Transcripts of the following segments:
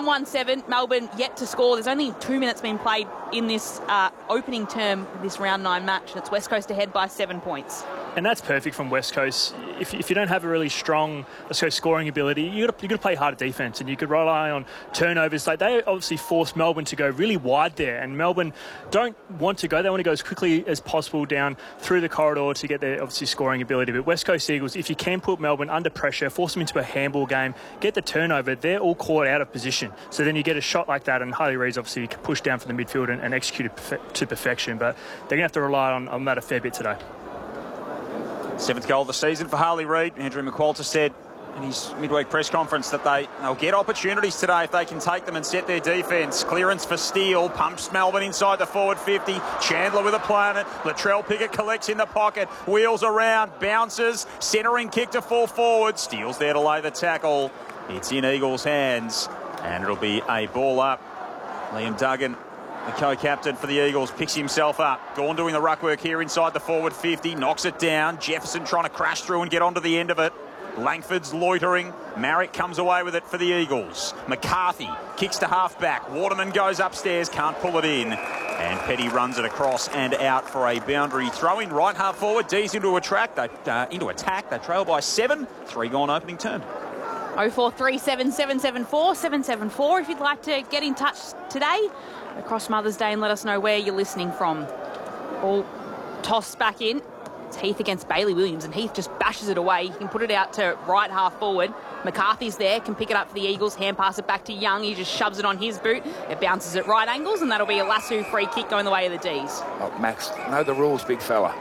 7-1-7. Melbourne yet to score. There's only 2 minutes been played in this opening term of this round 9 match, and it's West Coast ahead by 7 points. And that's perfect from West Coast. If you don't have a really strong, let's go, scoring ability, you've got to play harder defence, and you could rely on turnovers. Like, they obviously forced Melbourne to go really wide there, and Melbourne don't want to go. They want to go as quickly as possible down through the corridor to get their, obviously, scoring ability. But West Coast Eagles, if you can put Melbourne under pressure, force them into a handball game, get the turnover, they're all caught out of position. So then you get a shot like that, and Harley Reid's obviously push down from the midfield and execute it to perfection. But they're going to have to rely on that a fair bit today. 7th goal of the season for Harley Reid. Andrew McQualter said in his midweek press conference that they'll get opportunities today if they can take them and set their defence. Clearance for Steele, pumps Melbourne inside the forward 50. Chandler with a play on it. Latrell Pickett collects in the pocket, wheels around, bounces, centering kick to fall forward. Steele's there to lay the tackle. It's in Eagles' hands, and it'll be a ball up. Liam Duggan, the co-captain for the Eagles, picks himself up. Gawn doing the ruck work here inside the forward 50, knocks it down. Jefferson trying to crash through and get onto the end of it. Langford's loitering. Marrick comes away with it for the Eagles. McCarthy kicks to half-back. Waterman goes upstairs, can't pull it in. And Petty runs it across and out for a boundary throw in. Right half forward, D's into attack. They trail by 7. 3 gone opening turn. 0437 774 774 if you'd like to get in touch today across Mother's Day and let us know where you're listening from. Ball tossed back in. It's Heath against Bailey Williams, and Heath just bashes it away. He can put it out to right half forward. McCarthy's there, can pick it up for the Eagles, hand pass it back to Young. He just shoves it on his boot. It bounces at right angles, and that'll be a lasso free kick going the way of the D's. Oh, Max, know the rules, big fella.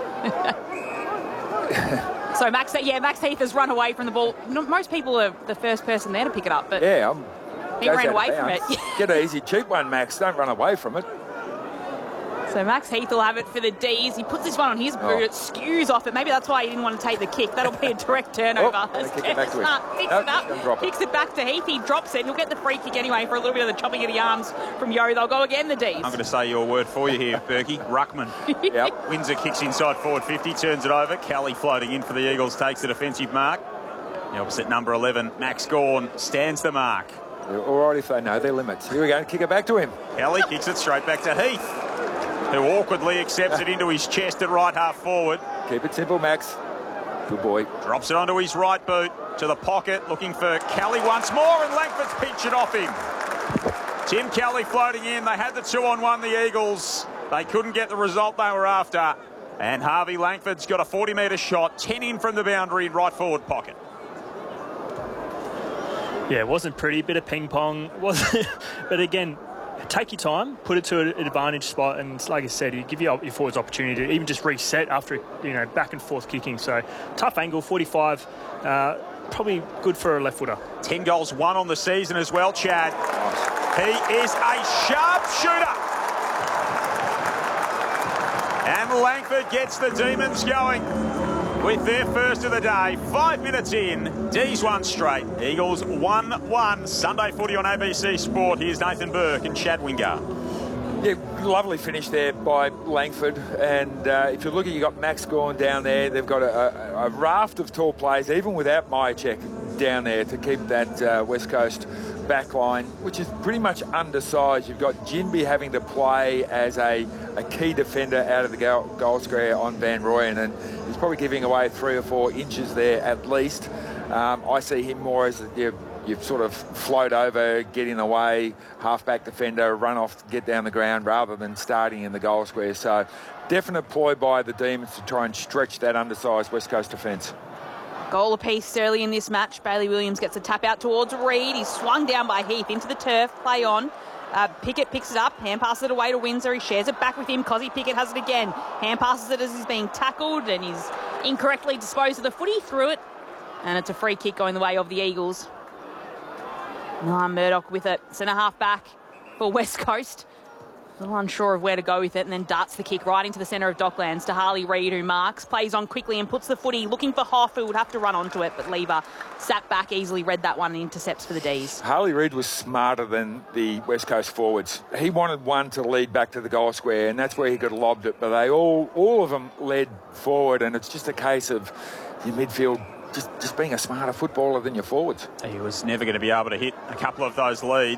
So Max Heath has run away from the ball. Most people are the first person there to pick it up, but yeah, he ran away from it. Get an easy, cheap one, Max. Don't run away from it. So Max Heath will have it for the D's. He puts this one on his boot. It skews off it. Maybe that's why he didn't want to take the kick. That'll be a direct turnover. Kick it back to him. Kicks it back to Heath. He drops it. He'll get the free kick anyway for a little bit of the chopping of the arms from Yo. They'll go again, the D's. I'm going to say your word for you here, Berkey. Ruckman. Yep. Windsor kicks inside forward 50, turns it over. Kelly floating in for the Eagles, takes the defensive mark. The opposite number 11, Max Gawn, stands the mark. They're all right if they know their limits. Here we go. Kick it back to him. Kelly kicks it straight back to Heath, who awkwardly accepts it into his chest at right half forward. Keep it simple, Max. Good boy. Drops it onto his right boot, to the pocket, looking for Kelly once more, and Langford's pinched it off him. Tim Kelly floating in. They had the 2-on-1, the Eagles. They couldn't get the result they were after. And Harvey Langford's got a 40-metre shot, 10 in from the boundary in right forward pocket. Yeah, it wasn't pretty, bit of ping pong, wasn't. But again, take your time, put it to an advantage spot, and like I said, you give your forwards opportunity to even just reset after back and forth kicking. So tough angle, 45, probably good for a left footer. 10 goals, 1 on the season as well, Chad. He is a sharp shooter. And Langford gets the Demons going with their first of the day. 5 minutes in, D's won straight. Eagles 1-1. Sunday footy on ABC Sport. Here's Nathan Burke and Chad Wingard. Yeah, lovely finish there by Langford. And if you look at, you've got Max Gawn down there. They've got a raft of tall players, even without Myercheck down there, to keep that West Coast back line, which is pretty much undersized. You've got Jinby having to play as a key defender out of the goal square on Van Rooyen, and he's probably giving away 3 or 4 inches there at least. I see him more as you sort of float over, get in the way, half-back defender, run off, get down the ground, rather than starting in the goal square. So definite ploy by the Demons to try and stretch that undersized West Coast defence. Goal apiece early in this match. Bailey Williams gets a tap out towards Reid. He's swung down by Heath into the turf. Play on. Pickett picks it up. Hand passes it away to Windsor. He shares it back with him. Cozzy Pickett has it again. Hand passes it as he's being tackled, and he's incorrectly disposed of the footy. Through it. And it's a free kick going the way of the Eagles. Murdoch with it. Centre half back for West Coast. A little unsure of where to go with it, and then darts the kick right into the centre of Docklands to Harley Reid, who marks, plays on quickly and puts the footy, looking for Hoff, who would have to run onto it, but Lever sat back, easily read that one and intercepts for the Ds. Harley Reid was smarter than the West Coast forwards. He wanted one to lead back to the goal square, and that's where he could have lobbed it, but they all of them led forward, and it's just a case of your midfield just being a smarter footballer than your forwards. He was never going to be able to hit a couple of those leads.